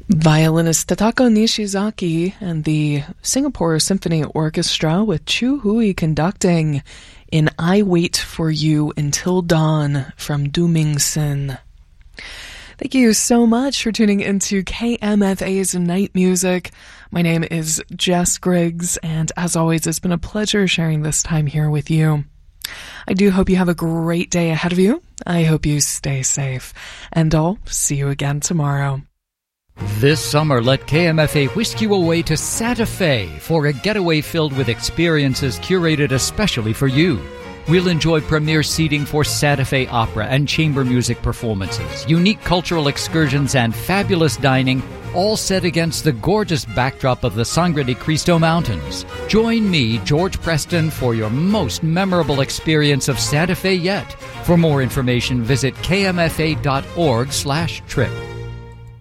Violinist Tatako Nishizaki and the Singapore Symphony Orchestra with Chu Hui conducting in I Wait For You Until Dawn from Du Ming Sin. Thank you so much for tuning into KMFA's Night Music. My name is Jess Griggs, and as always, it's been a pleasure sharing this time here with you. I do hope you have a great day ahead of you. I hope you stay safe, and I'll see you again tomorrow. This summer, let KMFA whisk you away to Santa Fe for a getaway filled with experiences curated especially for you. We'll enjoy premier seating for Santa Fe opera and chamber music performances, unique cultural excursions, and fabulous dining, all set against the gorgeous backdrop of the Sangre de Cristo Mountains. Join me, George Preston, for your most memorable experience of Santa Fe yet. For more information, visit kmfa.org/trip.